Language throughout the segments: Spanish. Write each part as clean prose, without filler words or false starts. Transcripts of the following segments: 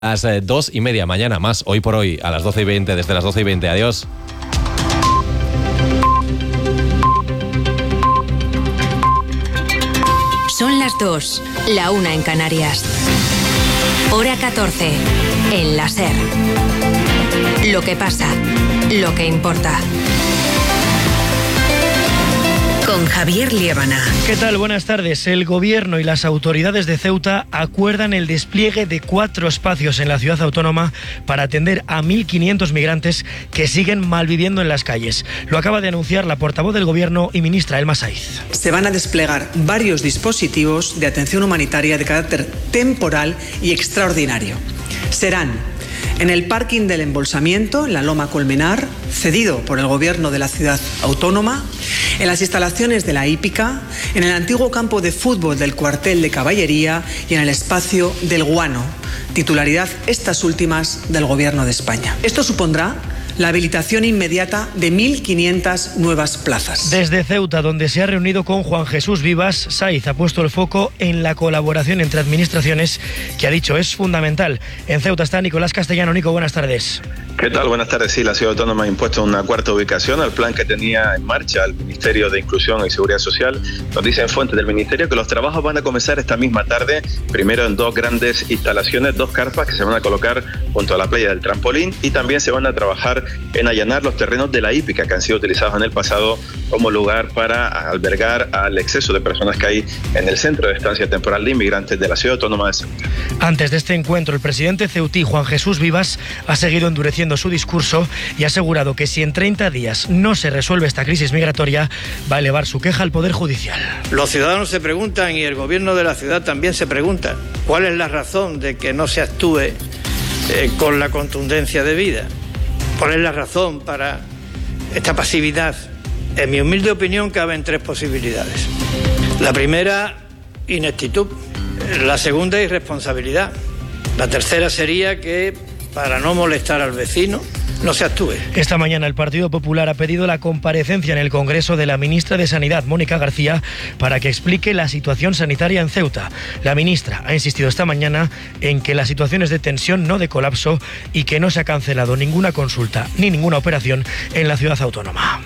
a las 2:30. Mañana más, hoy por hoy, a las 12:20, desde las 12:20. Adiós. Son las 2, la 1 en Canarias. Hora 14, en la SER. Lo que pasa, lo que importa. Con Javier Liébana. ¿Qué tal? Buenas tardes. El Gobierno y las autoridades de Ceuta acuerdan el despliegue de 4 espacios en la ciudad autónoma para atender a 1.500 migrantes que siguen malviviendo en las calles. Lo acaba de anunciar la portavoz del Gobierno y ministra Elma Saiz. Se van a desplegar varios dispositivos de atención humanitaria de carácter temporal y extraordinario. Serán en el parking del embolsamiento, en la Loma Colmenar, cedido por el Gobierno de la ciudad autónoma, en las instalaciones de la hípica, en el antiguo campo de fútbol del cuartel de caballería y en el espacio del Guano, titularidad estas últimas del Gobierno de España. Esto supondrá la habilitación inmediata de 1.500 nuevas plazas. Desde Ceuta, donde se ha reunido con Juan Jesús Vivas, Saiz ha puesto el foco en la colaboración entre administraciones, que ha dicho es fundamental. En Ceuta está Nicolás Castellano. Nico, buenas tardes. ¿Qué tal? Buenas tardes. Sí, la ciudad autónoma ha impuesto una cuarta ubicación al plan que tenía en marcha el Ministerio de Inclusión y Seguridad Social. Nos dicen fuentes del Ministerio que los trabajos van a comenzar esta misma tarde, primero en 2 grandes instalaciones, 2 carpas que se van a colocar junto a la playa del Trampolín, y también se van a trabajar en allanar los terrenos de la hípica que han sido utilizados en el pasado como lugar para albergar al exceso de personas que hay en el centro de estancia temporal de inmigrantes de la ciudad autónoma de Ceuta. Antes de este encuentro, el presidente ceutí, Juan Jesús Vivas, ha seguido endureciendo su discurso y ha asegurado que si en 30 días no se resuelve esta crisis migratoria, va a elevar su queja al Poder Judicial. Los ciudadanos se preguntan, y el Gobierno de la ciudad también se pregunta, ¿cuál es la razón de que no se actúe con la contundencia debida? ¿Cuál es la razón para esta pasividad? En mi humilde opinión caben 3 posibilidades. La primera, ineptitud. La segunda, irresponsabilidad. La tercera sería que, para no molestar al vecino, no se actúe. Esta mañana el Partido Popular ha pedido la comparecencia en el Congreso de la ministra de Sanidad, Mónica García, para que explique la situación sanitaria en Ceuta. La ministra ha insistido esta mañana en que la situación es de tensión, no de colapso, y que no se ha cancelado ninguna consulta ni ninguna operación en la ciudad autónoma.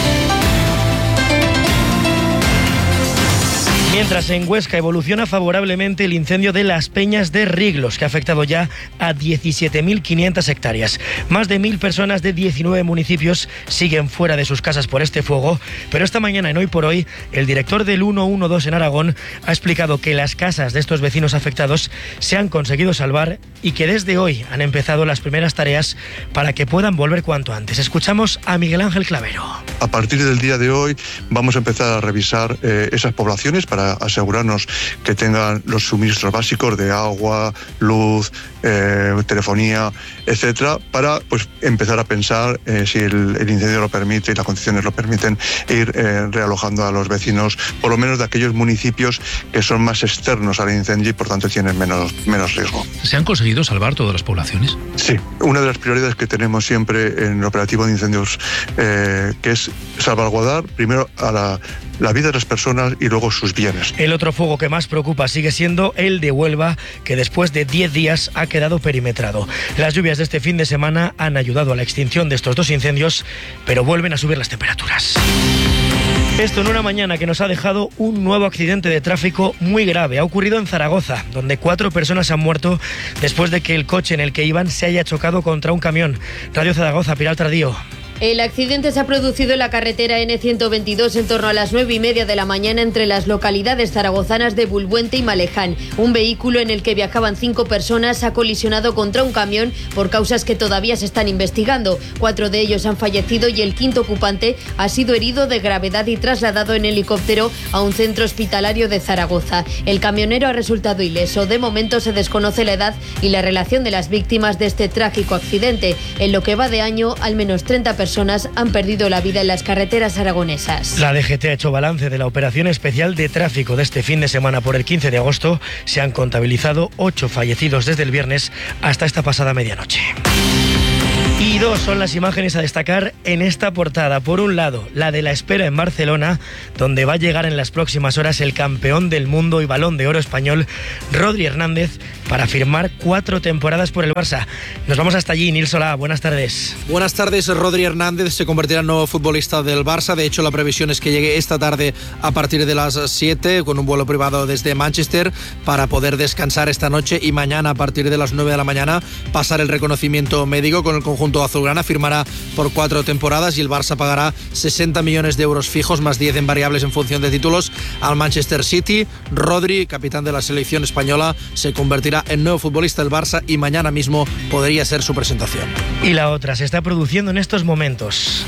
Mientras en Huesca evoluciona favorablemente el incendio de Las Peñas de Riglos, que ha afectado ya a 17.500 hectáreas. Más de 1.000 personas de 19 municipios siguen fuera de sus casas por este fuego, pero esta mañana en Hoy por Hoy, el director del 112 en Aragón ha explicado que las casas de estos vecinos afectados se han conseguido salvar y que desde hoy han empezado las primeras tareas para que puedan volver cuanto antes. Escuchamos a Miguel Ángel Clavero. A partir del día de hoy vamos a empezar a revisar esas poblaciones para asegurarnos que tengan los suministros básicos de agua, luz, telefonía, etcétera, para pues empezar a pensar si el incendio lo permite y las condiciones lo permiten, ir realojando a los vecinos, por lo menos de aquellos municipios que son más externos al incendio y por tanto tienen menos riesgo. ¿Se han conseguido salvar todas las poblaciones? Sí, una de las prioridades que tenemos siempre en el operativo de incendios, que es salvaguardar primero a la vida de las personas y luego sus bienes. El otro fuego que más preocupa sigue siendo el de Huelva, que después de 10 días ha quedado perimetrado. Las lluvias de este fin de semana han ayudado a la extinción de estos 2 incendios, pero vuelven a subir las temperaturas. Esto en una mañana que nos ha dejado un nuevo accidente de tráfico muy grave. Ha ocurrido en Zaragoza, donde 4 personas han muerto después de que el coche en el que iban se haya chocado contra un camión. Radio Zaragoza, Pilar Tardío. El accidente se ha producido en la carretera N122 en torno a las 9:30 de la mañana entre las localidades zaragozanas de Bulbuente y Maleján. Un vehículo en el que viajaban 5 personas ha colisionado contra un camión por causas que todavía se están investigando. 4 de ellos han fallecido y el 5º ocupante ha sido herido de gravedad y trasladado en helicóptero a un centro hospitalario de Zaragoza. El camionero ha resultado ileso. De momento se desconoce la edad y la relación de las víctimas de este trágico accidente. En lo que va de año, al menos 30 personas han perdido la vida en las carreteras aragonesas. La DGT ha hecho balance de la operación especial de tráfico de este fin de semana por el 15 de agosto. Se han contabilizado 8 fallecidos desde el viernes hasta esta pasada medianoche. Y Y dos son las imágenes a destacar en esta portada. Por un lado, la de la espera en Barcelona, donde va a llegar en las próximas horas el campeón del mundo y Balón de Oro español, Rodri Hernández, para firmar 4 temporadas por el Barça. Nos vamos hasta allí. Nils Solá, buenas tardes. Buenas tardes. Rodri Hernández se convertirá en nuevo futbolista del Barça. De hecho, la previsión es que llegue esta tarde a partir de las 7 con un vuelo privado desde Manchester para poder descansar esta noche y mañana a partir de las 9 de la mañana pasar el reconocimiento médico con el conjunto azulgrana. Firmará por 4 temporadas y el Barça pagará 60 millones de euros fijos más 10 en variables en función de títulos al Manchester City. Rodri, capitán de la selección española, se convertirá en nuevo futbolista del Barça y mañana mismo podría ser su presentación. Y la otra se está produciendo en estos momentos.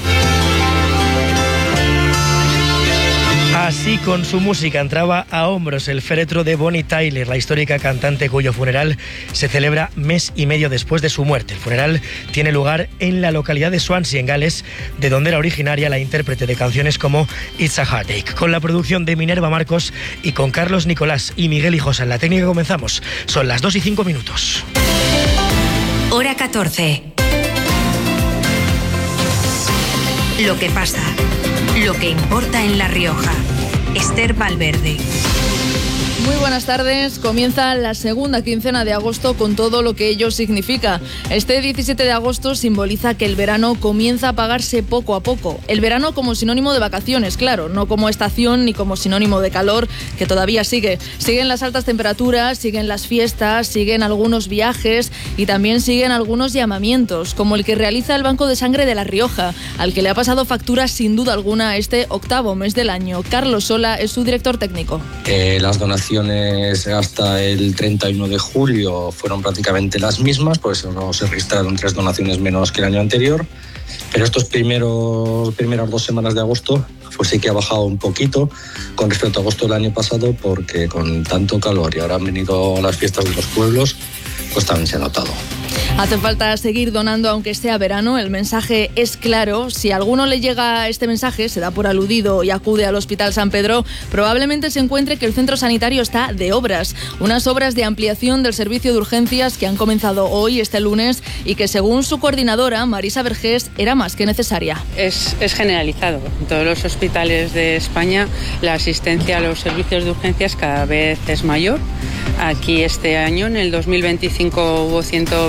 Así, con su música, entraba a hombros el féretro de Bonnie Tyler, la histórica cantante cuyo funeral se celebra mes y medio después de su muerte. El funeral tiene lugar en la localidad de Swansea, en Gales, de donde era originaria la intérprete de canciones como It's a Heartache. Con la producción de Minerva Marcos y con Carlos Nicolás y Miguel Hijosa en la técnica comenzamos. Son las 2:05. Hora 14. Lo que pasa, lo que importa en La Rioja. Esther Valverde. Muy buenas tardes. Comienza la segunda quincena de agosto con todo lo que ello significa. Este 17 de agosto simboliza que el verano comienza a apagarse poco a poco. El verano como sinónimo de vacaciones, claro, no como estación ni como sinónimo de calor, que todavía sigue. Siguen las altas temperaturas, siguen las fiestas, siguen algunos viajes y también siguen algunos llamamientos, como el que realiza el Banco de Sangre de La Rioja, al que le ha pasado factura sin duda alguna este octavo mes del año. Carlos Sola es su director técnico. Las donaciones hasta el 31 de julio fueron prácticamente las mismas, por eso no se registraron 3 donaciones menos que el año anterior, pero estos primeras 2 semanas de agosto pues sí que ha bajado un poquito con respecto a agosto del año pasado, porque con tanto calor y ahora han venido las fiestas de los pueblos, pues también se ha notado. Hace falta seguir donando aunque sea verano, el mensaje es claro. Si a alguno le llega este mensaje, se da por aludido y acude al Hospital San Pedro, probablemente se encuentre que el centro sanitario está de obras. Unas obras de ampliación del servicio de urgencias que han comenzado hoy, este lunes, y que según su coordinadora, Marisa Vergés, era más que necesaria. Es generalizado. En todos los hospitales de España la asistencia a los servicios de urgencias cada vez es mayor. Aquí este año, en el 2025, hubo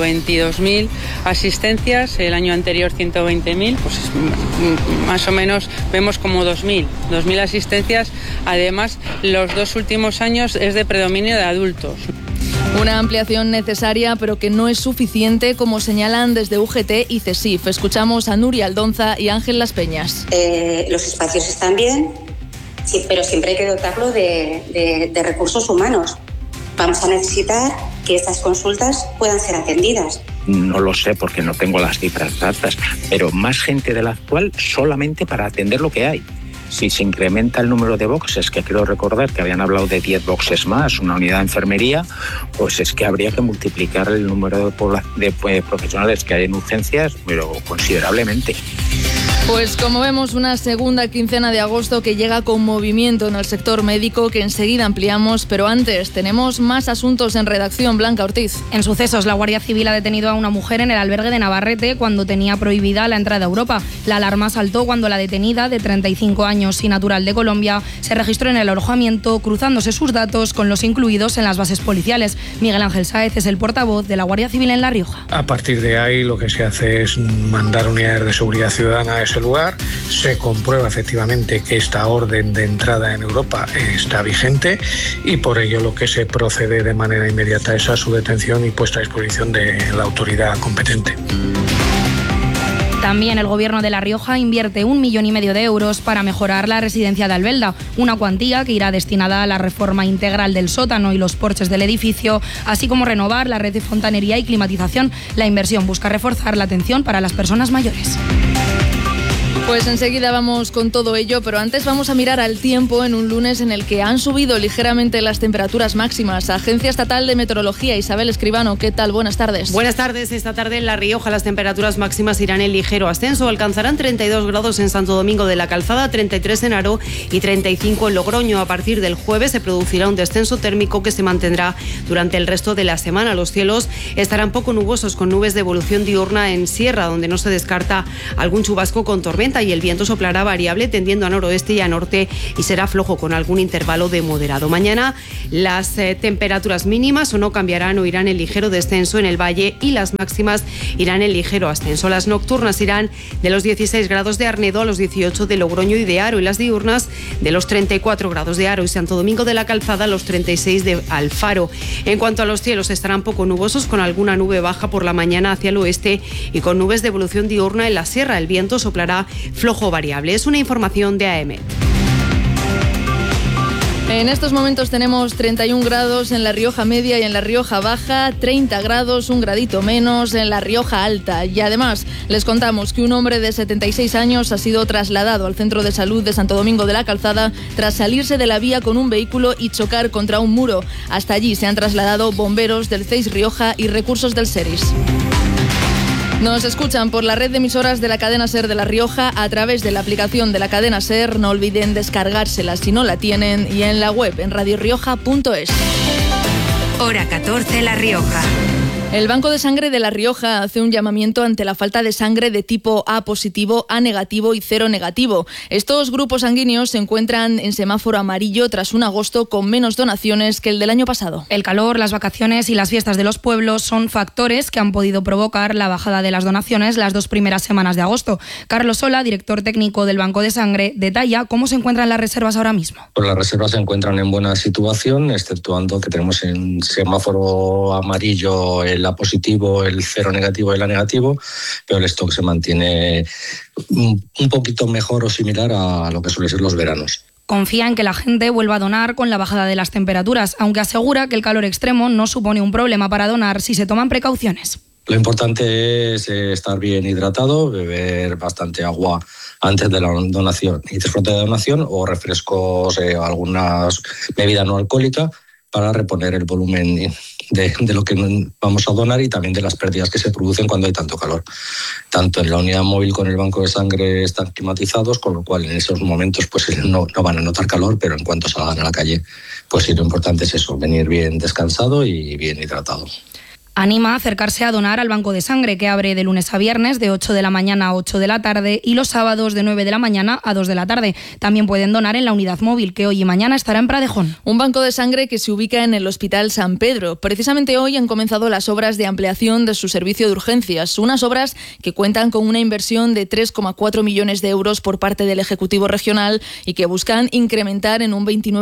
122.000 asistencias, el año anterior 120.000, pues más o menos vemos como 2.000 asistencias. Además, los 2 últimos años es de predominio de adultos. Una ampliación necesaria, pero que no es suficiente, como señalan desde UGT y CESIF. Escuchamos a Nuria Aldonza y Ángel Las Peñas. Los espacios están bien, sí, pero siempre hay que dotarlo de recursos humanos. Vamos a necesitar que estas consultas puedan ser atendidas. No lo sé porque no tengo las cifras exactas, pero más gente de la actual solamente para atender lo que hay. Si se incrementa el número de boxes, que quiero recordar que habían hablado de 10 boxes más, una unidad de enfermería, pues es que habría que multiplicar el número de profesionales que hay en urgencias, pero considerablemente. Pues como vemos, una segunda quincena de agosto que llega con movimiento en el sector médico, que enseguida ampliamos, pero antes tenemos más asuntos en redacción. Blanca Ortiz. En sucesos, la Guardia Civil ha detenido a una mujer en el albergue de Navarrete cuando tenía prohibida la entrada a Europa. La alarma saltó cuando la detenida, de 35 años y natural de Colombia, se registró en el alojamiento cruzándose sus datos con los incluidos en las bases policiales. Miguel Ángel Sáez es el portavoz de la Guardia Civil en La Rioja. A partir de ahí lo que se hace es mandar unidades de seguridad ciudadana a ese lugar, se comprueba efectivamente que esta orden de entrada en Europa está vigente y por ello lo que se procede de manera inmediata es a su detención y puesta a disposición de la autoridad competente. También el Gobierno de La Rioja invierte 1,5 millones de euros para mejorar la residencia de Albelda, una cuantía que irá destinada a la reforma integral del sótano y los porches del edificio, así como renovar la red de fontanería y climatización. La inversión busca reforzar la atención para las personas mayores. Pues enseguida vamos con todo ello, pero antes vamos a mirar al tiempo en un lunes en el que han subido ligeramente las temperaturas máximas. Agencia Estatal de Meteorología, Isabel Escribano, ¿qué tal? Buenas tardes. Buenas tardes. Esta tarde en La Rioja las temperaturas máximas irán en ligero ascenso. Alcanzarán 32 grados en Santo Domingo de la Calzada, 33 en Haro y 35 en Logroño. A partir del jueves se producirá un descenso térmico que se mantendrá durante el resto de la semana. Los cielos estarán poco nubosos con nubes de evolución diurna en Sierra, donde no se descarta algún chubasco con tormenta, y el viento soplará variable tendiendo a noroeste y a norte y será flojo con algún intervalo de moderado. Mañana las temperaturas mínimas o no cambiarán o irán en ligero descenso en el valle, y las máximas irán en ligero ascenso. Las nocturnas irán de los 16 grados de Arnedo a los 18 de Logroño y de Haro, y las diurnas de los 34 grados de Haro y Santo Domingo de la Calzada a los 36 de Alfaro. En cuanto a los cielos, estarán poco nubosos con alguna nube baja por la mañana hacia el oeste y con nubes de evolución diurna en la sierra. El viento soplará flojo variable. Es una información de AEMET. En estos momentos tenemos 31 grados en La Rioja Media y en La Rioja Baja, 30 grados, un gradito menos en La Rioja Alta. Y además les contamos que un hombre de 76 años ha sido trasladado al Centro de Salud de Santo Domingo de la Calzada tras salirse de la vía con un vehículo y chocar contra un muro. Hasta allí se han trasladado bomberos del CEIS Rioja y recursos del SERIS. Nos escuchan por la red de emisoras de la cadena SER de La Rioja a través de la aplicación de la cadena SER. No olviden descargársela si no la tienen, y en la web en radiorioja.es. Hora 14, La Rioja. El Banco de Sangre de La Rioja hace un llamamiento ante la falta de sangre de tipo A positivo, A negativo y cero negativo. Estos grupos sanguíneos se encuentran en semáforo amarillo tras un agosto con menos donaciones que el del año pasado. El calor, las vacaciones y las fiestas de los pueblos son factores que han podido provocar la bajada de las donaciones las 2 primeras semanas de agosto. Carlos Sola, director técnico del Banco de Sangre, detalla cómo se encuentran las reservas ahora mismo. Pues las reservas se encuentran en buena situación, exceptuando que tenemos en semáforo amarillo el A positivo, el cero negativo y el A negativo, pero el stock se mantiene un poquito mejor o similar a lo que suelen ser los veranos. Confía en que la gente vuelva a donar con la bajada de las temperaturas, aunque asegura que el calor extremo no supone un problema para donar si se toman precauciones. Lo importante es estar bien hidratado, beber bastante agua antes de la donación y después de la donación, o refrescos, algunas bebidas no alcohólicas, para reponer el volumen de lo que vamos a donar y también de las pérdidas que se producen cuando hay tanto calor. Tanto en la unidad móvil con el banco de sangre están climatizados, con lo cual en esos momentos pues no van a notar calor, pero en cuanto salgan a la calle, pues sí, lo importante es eso, venir bien descansado y bien hidratado. Anima a acercarse a donar al Banco de Sangre, que abre de lunes a viernes de 8 de la mañana a 8 de la tarde y los sábados de 9 de la mañana a 2 de la tarde. También pueden donar en la unidad móvil, que hoy y mañana estará en Pradejón. Un banco de sangre que se ubica en el Hospital San Pedro. Precisamente hoy han comenzado las obras de ampliación de su servicio de urgencias, unas obras que cuentan con una inversión de 3,4 millones de euros por parte del Ejecutivo Regional y que buscan incrementar en un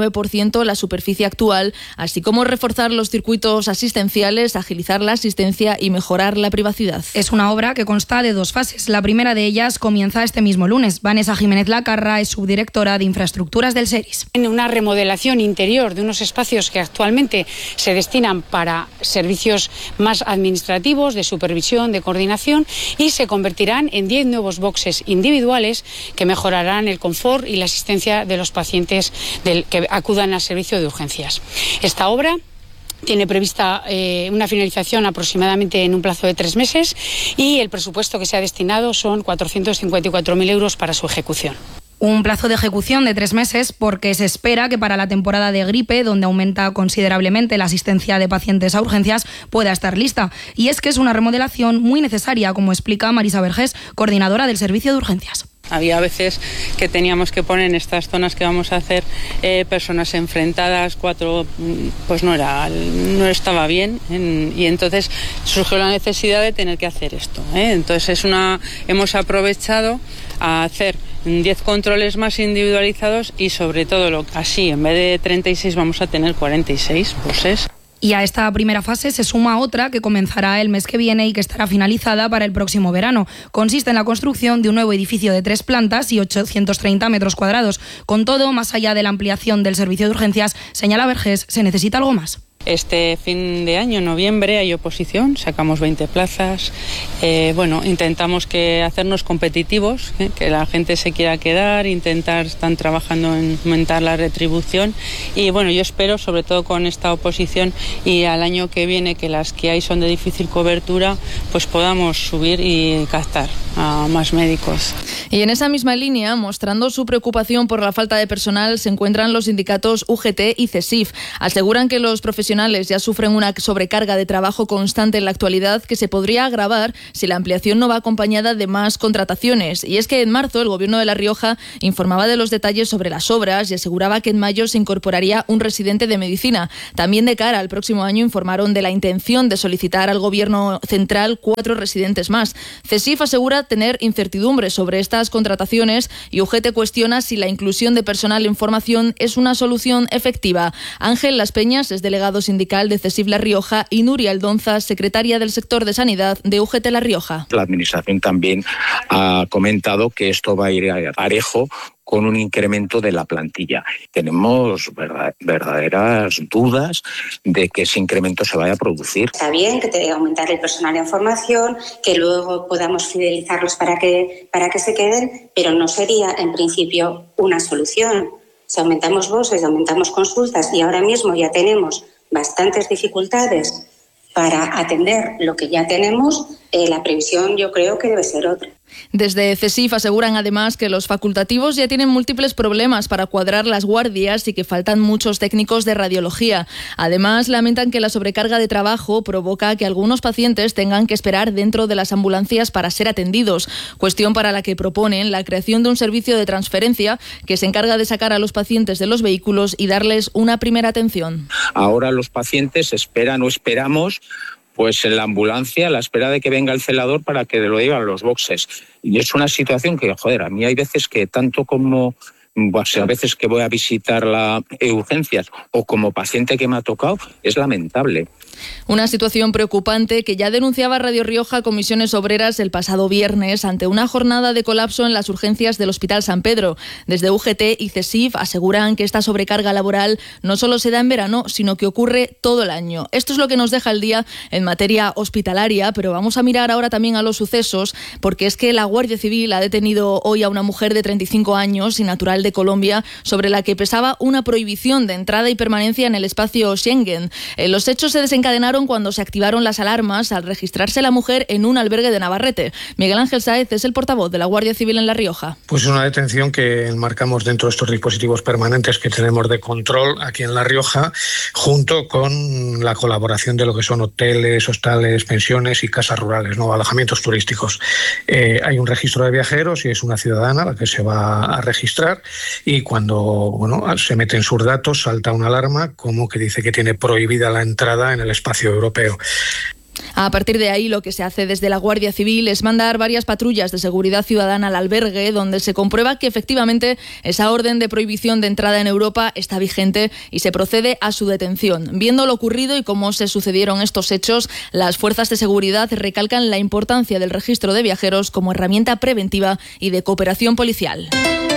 29% la superficie actual, así como reforzar los circuitos asistenciales, agilizar la asistencia y mejorar la privacidad. Es una obra que consta de 2 fases. La primera de ellas comienza este mismo lunes. Vanessa Jiménez Lacarra es subdirectora de infraestructuras del SERIS. En una remodelación interior de unos espacios que actualmente se destinan para servicios más administrativos, de supervisión, de coordinación, y se convertirán en 10 nuevos boxes individuales que mejorarán el confort y la asistencia de los pacientes que acudan al servicio de urgencias. Esta obra tiene prevista una finalización aproximadamente en un plazo de 3 meses y el presupuesto que se ha destinado son 454.000 euros para su ejecución. Un plazo de ejecución de 3 meses porque se espera que para la temporada de gripe, donde aumenta considerablemente la asistencia de pacientes a urgencias, pueda estar lista. Y es que es una remodelación muy necesaria, como explica Marisa Vergés, coordinadora del servicio de urgencias. Había veces que teníamos que poner en estas zonas que vamos a hacer personas enfrentadas, 4, pues no estaba bien, y entonces surgió la necesidad de tener que hacer esto. Entonces hemos aprovechado a hacer 10 controles más individualizados y sobre todo así, en vez de 36 vamos a tener 46 buses. Y a esta primera fase se suma otra que comenzará el mes que viene y que estará finalizada para el próximo verano. Consiste en la construcción de un nuevo edificio de 3 plantas y 830 metros cuadrados. Con todo, más allá de la ampliación del servicio de urgencias, señala Vergés, se necesita algo más. Este fin de año, en noviembre, hay oposición, sacamos 20 plazas. Intentamos hacernos competitivos, que la gente se quiera quedar, están trabajando en aumentar la retribución. Y yo espero, sobre todo con esta oposición y al año que viene, que las que hay son de difícil cobertura, pues podamos subir y captar a más médicos. Y en esa misma línea, mostrando su preocupación por la falta de personal, se encuentran los sindicatos UGT y CESIF. Aseguran que los profesionales ya sufren una sobrecarga de trabajo constante en la actualidad que se podría agravar si la ampliación no va acompañada de más contrataciones. Y es que en marzo el Gobierno de La Rioja informaba de los detalles sobre las obras y aseguraba que en mayo se incorporaría un residente de medicina. También de cara al próximo año informaron de la intención de solicitar al Gobierno central 4 residentes más. CESIF asegura tener incertidumbre sobre estas contrataciones y UGT cuestiona si la inclusión de personal en formación es una solución efectiva. Ángel Las Peñas es delegado sindical de CESIF La Rioja y Nuria Aldonza, secretaria del sector de sanidad de UGT La Rioja. La Administración también ha comentado que esto va a ir parejo con un incremento de la plantilla. Tenemos verdaderas dudas de que ese incremento se vaya a producir. Está bien que te aumentar el personal en formación, que luego podamos fidelizarlos para que se queden, pero no sería en principio una solución. Si aumentamos voces, aumentamos consultas y ahora mismo ya tenemos bastantes dificultades para atender lo que ya tenemos, la previsión yo creo que debe ser otra. Desde CESIF aseguran además que los facultativos ya tienen múltiples problemas para cuadrar las guardias y que faltan muchos técnicos de radiología. Además, lamentan que la sobrecarga de trabajo provoca que algunos pacientes tengan que esperar dentro de las ambulancias para ser atendidos, cuestión para la que proponen la creación de un servicio de transferencia que se encarga de sacar a los pacientes de los vehículos y darles una primera atención. Ahora los pacientes esperan o esperamos pues en la ambulancia a la espera de que venga el celador para que lo lleven a los boxes. Y es una situación que, a mí hay veces que tanto como a veces que voy a visitar las urgencias o como paciente que me ha tocado, es lamentable. Una situación preocupante que ya denunciaba Radio Rioja a Comisiones Obreras el pasado viernes ante una jornada de colapso en las urgencias del Hospital San Pedro. Desde UGT y CESIF aseguran que esta sobrecarga laboral no solo se da en verano, sino que ocurre todo el año. Esto es lo que nos deja el día en materia hospitalaria, pero vamos a mirar ahora también a los sucesos, porque es que la Guardia Civil ha detenido hoy a una mujer de 35 años y natural de Colombia, sobre la que pesaba una prohibición de entrada y permanencia en el espacio Schengen. Los hechos se desencadenaron cuando se activaron las alarmas al registrarse la mujer en un albergue de Navarrete. Miguel Ángel Sáez es el portavoz de la Guardia Civil en La Rioja. Pues es una detención que enmarcamos dentro de estos dispositivos permanentes que tenemos de control aquí en La Rioja, junto con la colaboración de lo que son hoteles, hostales, pensiones y casas rurales, ¿no? Alojamientos turísticos. Hay un registro de viajeros y es una ciudadana la que se va a registrar, y cuando se meten sus datos salta una alarma como que dice que tiene prohibida la entrada en el espacio europeo. A partir de ahí, lo que se hace desde la Guardia Civil es mandar varias patrullas de seguridad ciudadana al albergue, donde se comprueba que efectivamente esa orden de prohibición de entrada en Europa está vigente y se procede a su detención. Viendo lo ocurrido y cómo se sucedieron estos hechos, las fuerzas de seguridad recalcan la importancia del registro de viajeros como herramienta preventiva y de cooperación policial.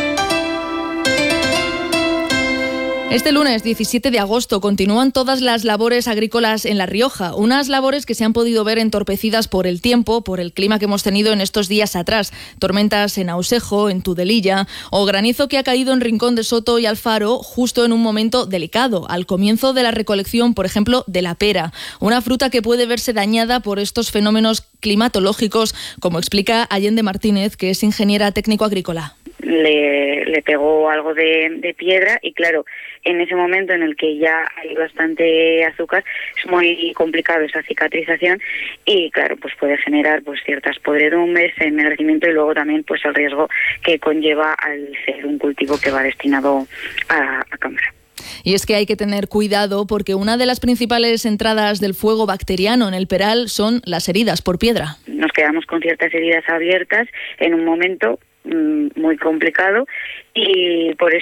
Este lunes 17 de agosto continúan todas las labores agrícolas en La Rioja, unas labores que se han podido ver entorpecidas por el tiempo, por el clima que hemos tenido en estos días atrás. Tormentas en Ausejo, en Tudelilla, o granizo que ha caído en Rincón de Soto y Alfaro justo en un momento delicado, al comienzo de la recolección, por ejemplo, de la pera, una fruta que puede verse dañada por estos fenómenos climatológicos, como explica Allende Martínez, que es ingeniera técnico agrícola. Le pegó algo de piedra y claro, en ese momento en el que ya hay bastante azúcar es muy complicado esa cicatrización y claro, pues puede generar pues ciertas podredumbres, ennegrecimiento y luego también pues el riesgo que conlleva al ser un cultivo que va destinado a cámara. Y es que hay que tener cuidado porque una de las principales entradas del fuego bacteriano en el peral son las heridas por piedra. Nos quedamos con ciertas heridas abiertas en un momento muy complicado y por eso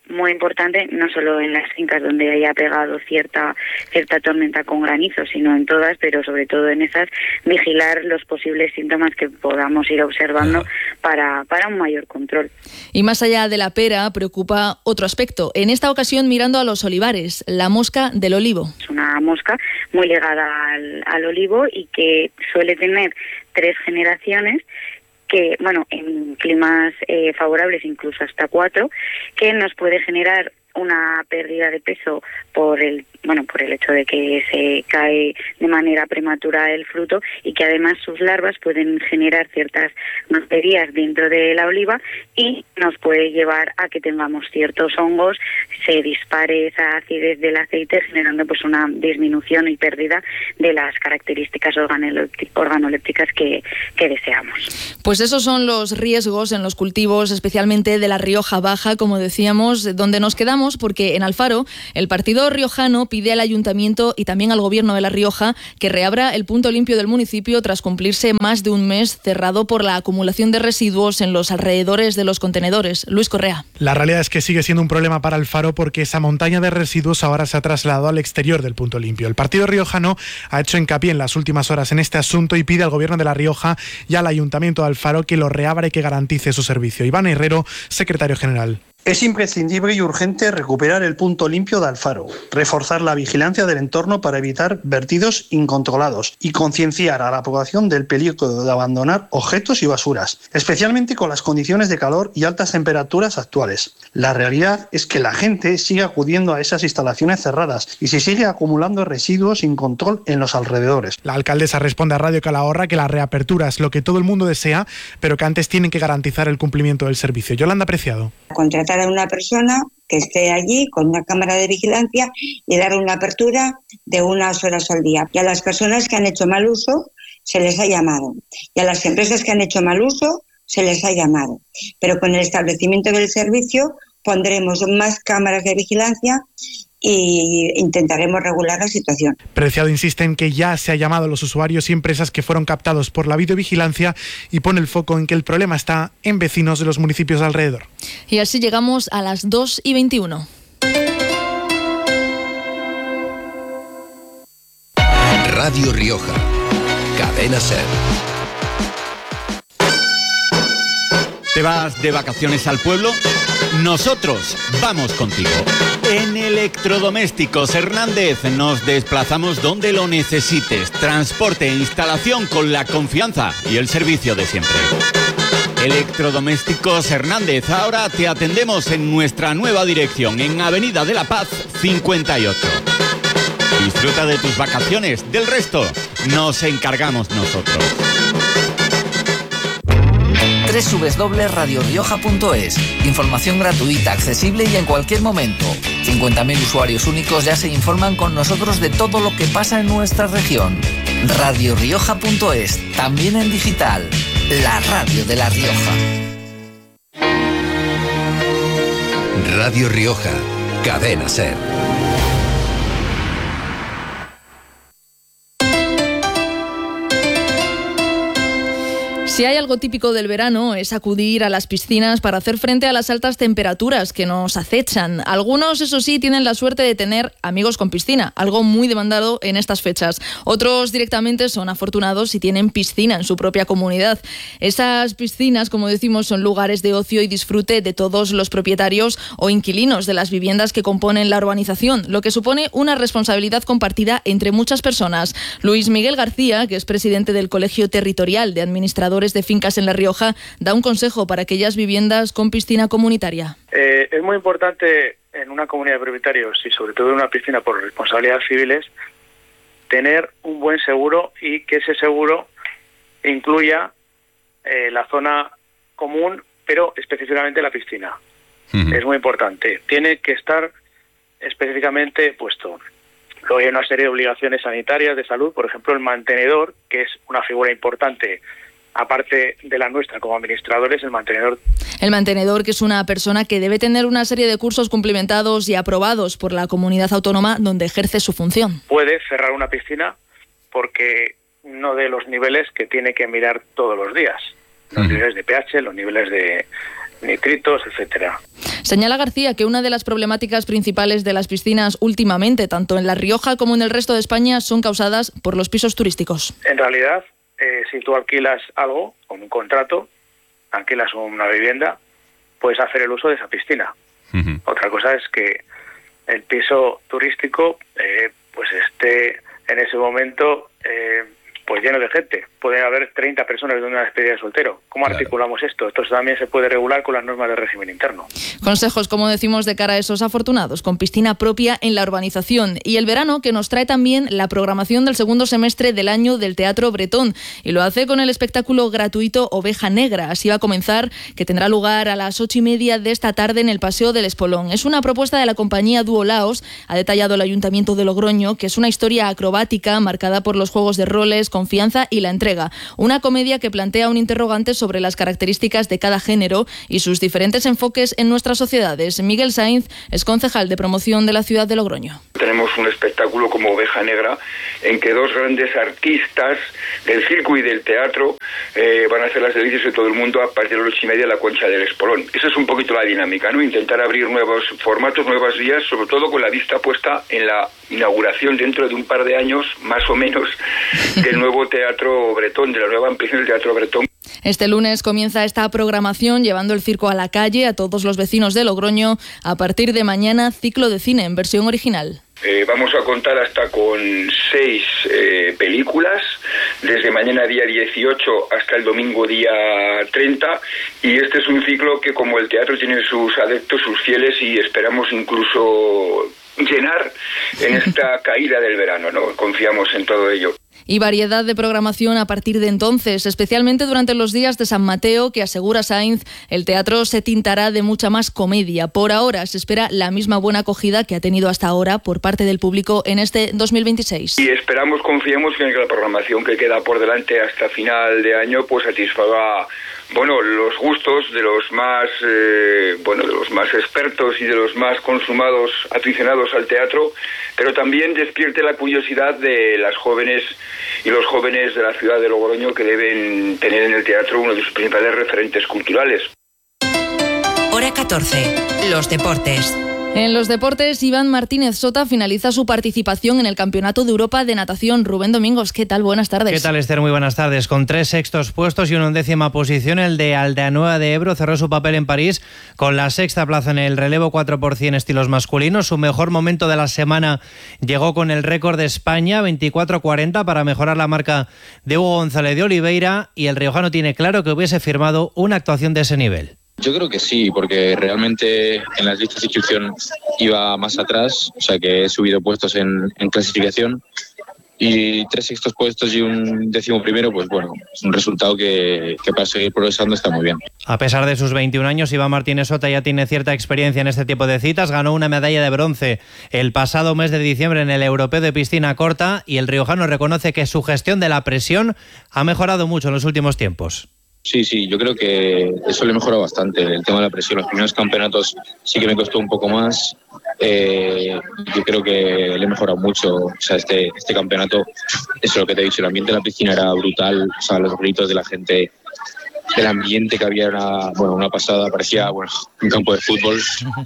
muy importante, no solo en las fincas donde haya pegado cierta tormenta con granizo, sino en todas, pero sobre todo en esas, vigilar los posibles síntomas que podamos ir observando para un mayor control. Y más allá de la pera, preocupa otro aspecto, en esta ocasión mirando a los olivares, la mosca del olivo. Es una mosca muy ligada al olivo y que suele tener 3 generaciones, que, bueno, en climas favorables incluso hasta 4, que nos puede generar una pérdida de peso por el hecho de que se cae de manera prematura el fruto, y que además sus larvas pueden generar ciertas bacterias dentro de la oliva y nos puede llevar a que tengamos ciertos hongos, se dispare esa acidez del aceite, generando pues una disminución y pérdida de las características organolépticas que deseamos. Pues esos son los riesgos en los cultivos, especialmente de la Rioja Baja, como decíamos, donde nos quedamos, porque en Alfaro el partido riojano pide al Ayuntamiento y también al Gobierno de La Rioja que reabra el punto limpio del municipio tras cumplirse más de un mes cerrado por la acumulación de residuos en los alrededores de los contenedores. Luis Correa. La realidad es que sigue siendo un problema para Alfaro porque esa montaña de residuos ahora se ha trasladado al exterior del punto limpio. El partido riojano ha hecho hincapié en las últimas horas en este asunto y pide al Gobierno de La Rioja y al Ayuntamiento de Alfaro que lo reabra y que garantice su servicio. Iván Herrero, secretario general. Es imprescindible y urgente recuperar el punto limpio de Alfaro, reforzar la vigilancia del entorno para evitar vertidos incontrolados y concienciar a la población del peligro de abandonar objetos y basuras, especialmente con las condiciones de calor y altas temperaturas actuales. La realidad es que la gente sigue acudiendo a esas instalaciones cerradas y se sigue acumulando residuos sin control en los alrededores. La alcaldesa responde a Radio Calahorra que la reapertura es lo que todo el mundo desea, pero que antes tienen que garantizar el cumplimiento del servicio. Yolanda Preciado. Contratar a una persona que esté allí con una cámara de vigilancia y dar una apertura de unas horas al día. Y a las personas que han hecho mal uso se les ha llamado. Y a las empresas que han hecho mal uso se les ha llamado. Pero con el establecimiento del servicio pondremos más cámaras de vigilancia y intentaremos regular la situación. Preciado insiste en que ya se ha llamado a los usuarios y empresas que fueron captados por la videovigilancia y pone el foco en que el problema está en vecinos de los municipios de alrededor. Y así llegamos a las 2:21. Radio Rioja, Cadena SER. ¿Te vas de vacaciones al pueblo? Nosotros vamos contigo. En Electrodomésticos Hernández nos desplazamos donde lo necesites. Transporte e instalación con la confianza y el servicio de siempre. Electrodomésticos Hernández, ahora te atendemos en nuestra nueva dirección, en Avenida de la Paz 58. Disfruta de tus vacaciones, del resto nos encargamos nosotros. www.radiorioja.es. Información gratuita, accesible y en cualquier momento. 50.000 usuarios únicos ya se informan con nosotros de todo lo que pasa en nuestra región. radiorioja.es, también en digital. La radio de La Rioja. Radio Rioja, Cadena SER. Si hay algo típico del verano es acudir a las piscinas para hacer frente a las altas temperaturas que nos acechan. Algunos, eso sí, tienen la suerte de tener amigos con piscina, algo muy demandado en estas fechas. Otros directamente son afortunados y tienen piscina en su propia comunidad. Esas piscinas, como decimos, son lugares de ocio y disfrute de todos los propietarios o inquilinos de las viviendas que componen la urbanización, lo que supone una responsabilidad compartida entre muchas personas. Luis Miguel García, que es presidente del Colegio Territorial de Administradores de Fincas en La Rioja, da un consejo para aquellas viviendas con piscina comunitaria. Es muy importante en una comunidad de propietarios y sobre todo en una piscina por responsabilidades civiles tener un buen seguro y que ese seguro incluya la zona común, pero específicamente la piscina. Es muy importante. Tiene que estar específicamente puesto. Luego hay una serie de obligaciones sanitarias de salud, por ejemplo el mantenedor, que es una figura importante aparte de la nuestra como administradores. El mantenedor, que es una persona que debe tener una serie de cursos cumplimentados y aprobados por la comunidad autónoma donde ejerce su función. Puede cerrar una piscina porque no de los niveles que tiene que mirar todos los días. Los niveles de pH, los niveles de nitritos, etcétera. Señala García que una de las problemáticas principales de las piscinas últimamente, tanto en La Rioja como en el resto de España, son causadas por los pisos turísticos. En realidad, si tú alquilas algo, con un contrato, alquilas una vivienda, puedes hacer el uso de esa piscina. Uh-huh. Otra cosa es que el piso turístico pues esté en ese momento pues lleno de gente. Puede haber 30 personas de una despedida de soltero. ¿Cómo articulamos esto? Esto también se puede regular con las normas de régimen interno. Consejos, como decimos, de cara a esos afortunados, con piscina propia en la urbanización. Y el verano, que nos trae también la programación del segundo semestre del año del Teatro Bretón. Y lo hace con el espectáculo gratuito Oveja Negra. Así va a comenzar, que tendrá lugar a las 8:30 de esta tarde en el Paseo del Espolón. Es una propuesta de la compañía Dúo Laos, ha detallado el Ayuntamiento de Logroño, que es una historia acrobática marcada por los juegos de roles, confianza y la entrega. Una comedia que plantea un interrogante sobre las características de cada género y sus diferentes enfoques en nuestras sociedades. Miguel Sainz es concejal de promoción de la ciudad de Logroño. Tenemos un espectáculo como Oveja Negra, en que dos grandes artistas del circo y del teatro van a hacer las delicias de todo el mundo a partir de las 8:30 en la Concha del Espolón. Esa es un poquito la dinámica, ¿no? Intentar abrir nuevos formatos, nuevas vías, sobre todo con la vista puesta en la inauguración dentro de un par de años, más o menos, del nuevo Teatro Bretón, de la nueva ampliación del Teatro Bretón. Este lunes comienza esta programación llevando el circo a la calle a todos los vecinos de Logroño. A partir de mañana, ciclo de cine en versión original. Vamos a contar hasta con 6 películas, desde mañana día 18 hasta el domingo día 30, y este es un ciclo que, como el teatro, tiene sus adeptos, sus fieles, y esperamos incluso llenar en esta caída del verano, ¿no? Confiamos en todo ello. Y variedad de programación a partir de entonces, especialmente durante los días de San Mateo, que asegura Sainz, el teatro se tintará de mucha más comedia. Por ahora se espera la misma buena acogida que ha tenido hasta ahora por parte del público en este 2026. Y esperamos, confiemos en que la programación que queda por delante hasta final de año pues satisfaga los gustos de los más de los más expertos y de los más consumados aficionados al teatro, pero también despierte la curiosidad de las jóvenes y los jóvenes de la ciudad de Logroño, que deben tener en el teatro uno de sus principales referentes culturales. Hora 14. Los deportes. En los deportes, Iván Martínez Sota finaliza su participación en el Campeonato de Europa de Natación. Rubén Domingos, ¿qué tal? Buenas tardes. ¿Qué tal, Esther? Muy buenas tardes. Con 3 sextos puestos y una 11ª posición, el de Aldeanueva de Ebro cerró su papel en París con la 6ª plaza en el relevo 4x100 estilos masculinos. Su mejor momento de la semana llegó con el récord de España, 24:40, para mejorar la marca de Hugo González de Oliveira, y el riojano tiene claro que hubiese firmado una actuación de ese nivel. Yo creo que sí, porque realmente en las listas de inscripción iba más atrás, o sea que he subido puestos en clasificación, y 3 sextos puestos y un 11º, pues bueno, es un resultado que para seguir progresando está muy bien. A pesar de sus 21 años, Iván Martínez Sota ya tiene cierta experiencia en este tipo de citas. Ganó una medalla de bronce el pasado mes de diciembre en el Europeo de Piscina Corta, y el riojano reconoce que su gestión de la presión ha mejorado mucho en los últimos tiempos. Sí, yo creo que eso le mejora bastante, el tema de la presión. Los primeros campeonatos sí que me costó un poco más. Yo creo que le he mejorado mucho. O sea, este campeonato, eso es lo que te he dicho, el ambiente de la piscina era brutal. O sea, los gritos de la gente, el ambiente que había era una pasada, parecía un campo de fútbol.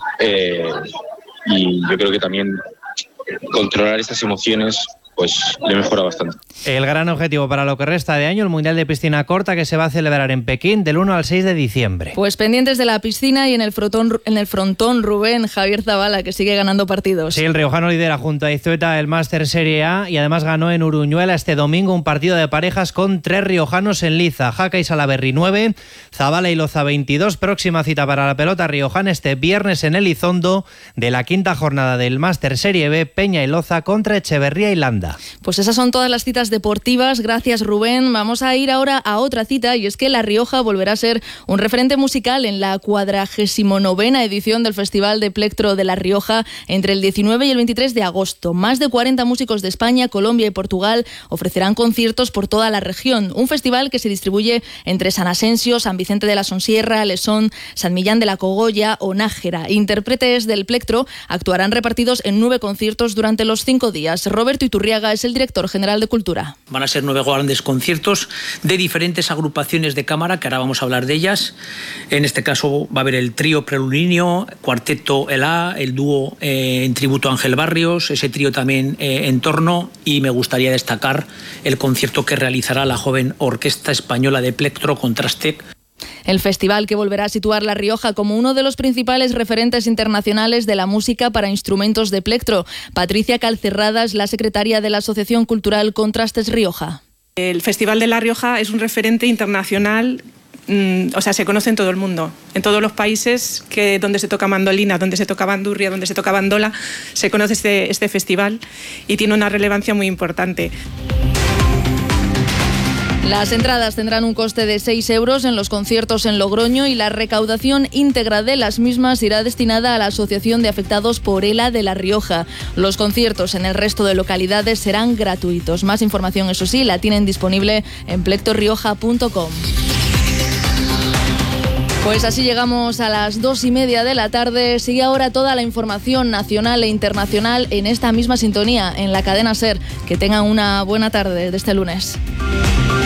Y yo creo que también controlar estas emociones pues le mejora bastante. El gran objetivo para lo que resta de año, el Mundial de Piscina Corta, que se va a celebrar en Pekín del 1 al 6 de diciembre. Pues pendientes de la piscina y en el frontón Rubén, Javier Zabala, que sigue ganando partidos. Sí, el riojano lidera junto a Izueta el Máster Serie A, y además ganó en Uruñuela este domingo un partido de parejas con 3 riojanos en liza. Jaca y Salaberry 9, Zabala y Loza 22. Próxima cita para la pelota riojana este viernes en Elizondo, de la 5ª jornada del Máster Serie B, Peña y Loza contra Echeverría y Landa. Pues esas son todas las citas deportivas. Gracias, Rubén. Vamos a ir ahora a otra cita, y es que La Rioja volverá a ser un referente musical en la 49ª edición del Festival de Plectro de La Rioja entre el 19 y el 23 de agosto. Más de 40 músicos de España, Colombia y Portugal ofrecerán conciertos por toda la región. Un festival que se distribuye entre San Asensio, San Vicente de la Sonsierra, Lesón, San Millán de la Cogolla o Nájera. Intérpretes del Plectro actuarán repartidos en 9 conciertos durante los 5 días. Roberto Iturriaga Arriaga es el director general de Cultura. Van a ser 9 grandes conciertos de diferentes agrupaciones de cámara, que ahora vamos a hablar de ellas. En este caso va a haber el trío Prelulinio, cuarteto ELA, el dúo en tributo a Ángel Barrios, ese trío también en torno, y me gustaría destacar el concierto que realizará la joven Orquesta Española de Plectro Contrastec. El festival, que volverá a situar La Rioja como uno de los principales referentes internacionales de la música para instrumentos de plectro. Patricia Calcerradas, la secretaria de la Asociación Cultural Contrastes Rioja. El Festival de La Rioja es un referente internacional, se conoce en todo el mundo. En todos los países donde se toca mandolina, donde se toca bandurria, donde se toca bandola, se conoce este festival y tiene una relevancia muy importante. Las entradas tendrán un coste de 6 euros en los conciertos en Logroño y la recaudación íntegra de las mismas irá destinada a la Asociación de Afectados por ELA de La Rioja. Los conciertos en el resto de localidades serán gratuitos. Más información, eso sí, la tienen disponible en plectorrioja.com. Pues así llegamos a las 2:30 de la tarde. Sigue ahora toda la información nacional e internacional en esta misma sintonía, en la cadena SER. Que tengan una buena tarde de este lunes.